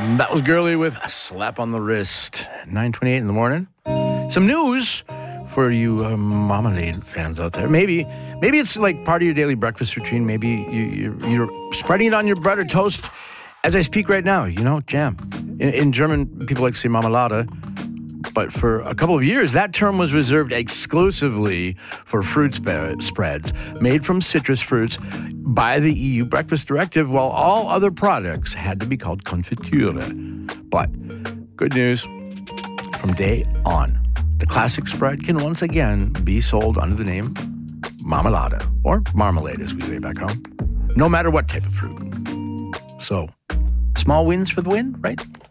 That was Girly with a slap on the wrist. 9:28 in the morning. Some news for you marmalade fans out there. Maybe it's like part of your daily breakfast routine. Maybe you're spreading it on your bread or toast as I speak right now. You know, jam. In German, people like to say marmalade. But for a couple of years, that term was reserved exclusively for fruit spreads made from citrus fruits by the EU Breakfast Directive, while all other products had to be called confiture. But good news, from day on, the classic spread can once again be sold under the name marmalade, or marmalade as we say back home, no matter what type of fruit. So, small wins for the win, right?